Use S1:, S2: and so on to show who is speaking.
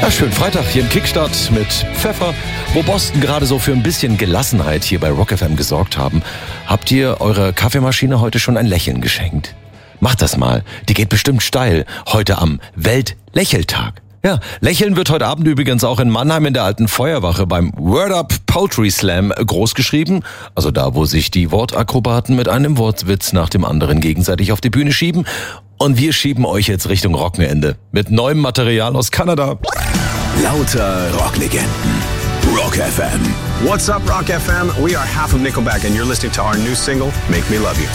S1: Ja, schön Freitag hier im Kickstart mit Pfeffer, wo Boston gerade so für ein bisschen Gelassenheit hier bei Rock FM gesorgt haben. Habt ihr eurer Kaffeemaschine heute schon ein Lächeln geschenkt? Macht das mal, die geht bestimmt steil, heute am Weltlächeltag. Ja, lächeln wird heute Abend übrigens auch in Mannheim in der alten Feuerwache beim Word Up Poetry Slam großgeschrieben. Also da, wo sich die Wortakrobaten mit einem Wortwitz nach dem anderen gegenseitig auf die Bühne schieben. Und wir schieben euch jetzt Richtung Rockenende mit neuem Material aus Kanada.
S2: Lauter Rocklegenden. Rock FM.
S3: What's up, Rock FM? We are half of Nickelback and you're listening to our new single, Make Me Love You.